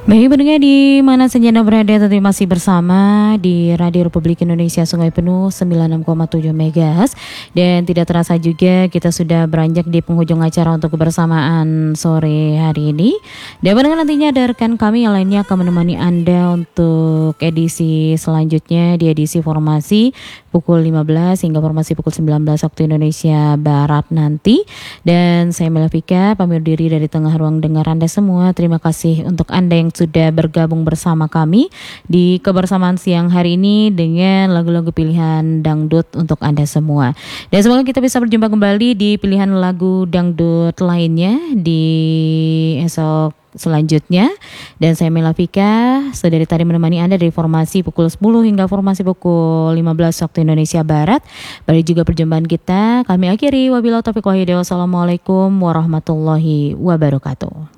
Baik pendengar di mana saja Anda berada, tentu masih bersama di Radio Republik Indonesia Sungai Penuh 96,7 MHz. Dan tidak terasa juga kita sudah beranjak di penghujung acara untuk kebersamaan sore hari ini. Dan pendengar, nantinya ada rekan kami yang lainnya akan menemani Anda untuk edisi selanjutnya di edisi formasi pukul 15 hingga formasi pukul 19 waktu Indonesia Barat nanti. Dan saya Melafika pamit diri dari tengah ruang dengar Anda semua. Terima kasih untuk Anda yang sudah bergabung bersama kami di kebersamaan siang hari ini dengan lagu-lagu pilihan dangdut untuk Anda semua. Dan semoga kita bisa berjumpa kembali di pilihan lagu dangdut lainnya di esok selanjutnya. Dan saya Melafika sedari tadi menemani Anda dari formasi pukul 10 hingga formasi pukul 15 waktu Indonesia Barat. Pada juga perjumpaan kita kami akhiri, wabillahi taufiq wal hidayah. Wassalamualaikum warahmatullahi wabarakatuh.